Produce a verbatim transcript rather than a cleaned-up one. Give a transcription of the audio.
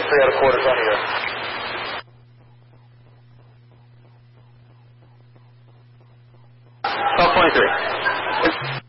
three out of quarters on you. twelve twenty-three.